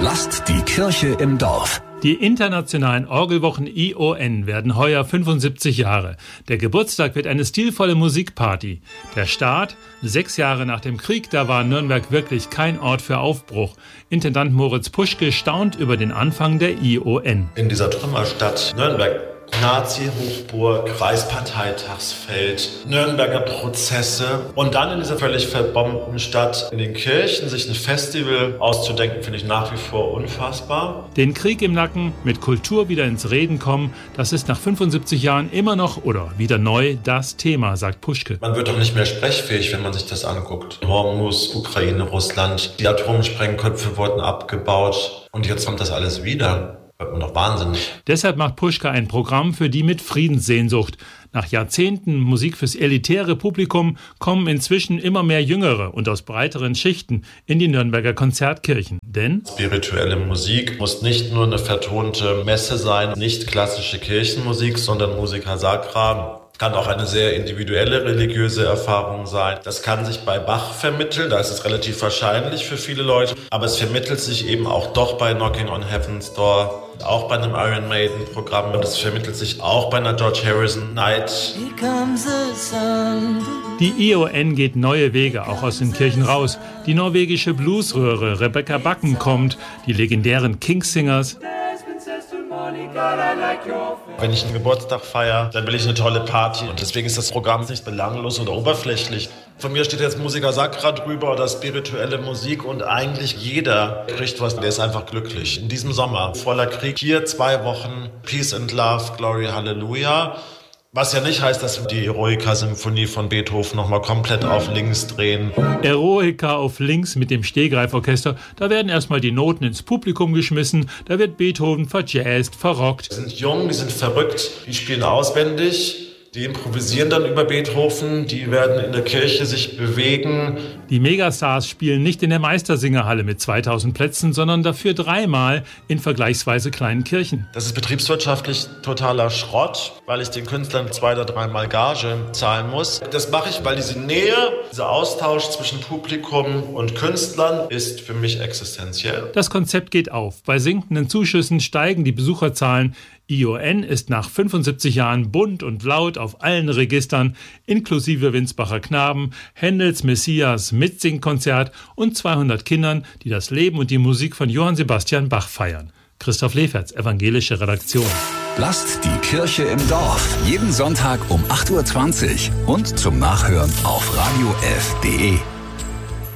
Lasst die Kirche im Dorf. Die internationalen Orgelwochen ION werden heuer 75 Jahre. Der Geburtstag wird eine stilvolle Musikparty. Der Start, 6 Jahre nach dem Krieg, da war Nürnberg wirklich kein Ort für Aufbruch. Intendant Moritz Puschke staunt über den Anfang der ION. In dieser Trümmerstadt Nürnberg, Nazi-Hochburg, Kreisparteitagsfeld, Nürnberger Prozesse und dann in dieser völlig verbombten Stadt in den Kirchen sich ein Festival auszudenken, finde ich nach wie vor unfassbar. Den Krieg im Nacken, mit Kultur wieder ins Reden kommen, das ist nach 75 Jahren immer noch oder wieder neu das Thema, sagt Puschke. Man wird doch nicht mehr sprechfähig, wenn man sich das anguckt. Hormuz, Ukraine, Russland, die Atomsprengköpfe wurden abgebaut und jetzt kommt das alles wieder. Wird man doch wahnsinnig. Deshalb macht Puschke ein Programm für die mit Friedenssehnsucht. Nach Jahrzehnten Musik fürs elitäre Publikum kommen inzwischen immer mehr Jüngere und aus breiteren Schichten in die Nürnberger Konzertkirchen. Denn spirituelle Musik muss nicht nur eine vertonte Messe sein, nicht klassische Kirchenmusik, sondern Musica Sacra. Kann auch eine sehr individuelle religiöse Erfahrung sein. Das kann sich bei Bach vermitteln, da ist es relativ wahrscheinlich für viele Leute. Aber es vermittelt sich eben auch doch bei Knocking on Heaven's Door, auch bei einem Iron Maiden Programm. Und es vermittelt sich auch bei einer George Harrison Night. Die ION geht neue Wege auch aus den Kirchen raus. Die norwegische Bluesröhre Rebecca Backen kommt, die legendären Kingsingers. Wenn ich einen Geburtstag feiere, dann will ich eine tolle Party. Und deswegen ist das Programm nicht belanglos oder oberflächlich. Von mir steht jetzt Musica Sacra drüber oder spirituelle Musik und eigentlich jeder kriegt was. Der ist einfach glücklich. In diesem Sommer voller Krieg, hier 2 Wochen Peace and Love, Glory, Hallelujah. Was ja nicht heißt, dass wir die Eroica-Symphonie von Beethoven nochmal komplett auf links drehen. Eroica auf links mit dem Stehgreiforchester. Da werden erstmal die Noten ins Publikum geschmissen. Da wird Beethoven verjazzt, verrockt. Die sind jung, die sind verrückt, die spielen auswendig. Die improvisieren dann über Beethoven, die werden in der Kirche sich bewegen. Die Megastars spielen nicht in der Meistersingerhalle mit 2000 Plätzen, sondern dafür 3-mal in vergleichsweise kleinen Kirchen. Das ist betriebswirtschaftlich totaler Schrott, weil ich den Künstlern 2 oder 3-mal Gage zahlen muss. Das mache ich, weil diese Nähe, dieser Austausch zwischen Publikum und Künstlern ist für mich existenziell. Das Konzept geht auf. Bei sinkenden Zuschüssen steigen die Besucherzahlen. ION ist nach 75 Jahren bunt und laut auf allen Registern, inklusive Winsbacher Knaben, Händels Messias Mitsingkonzert und 200 Kindern, die das Leben und die Musik von Johann Sebastian Bach feiern. Christoph Leferz, evangelische Redaktion. Lasst die Kirche im Dorf. Jeden Sonntag um 8:20 Uhr und zum Nachhören auf radiof.de.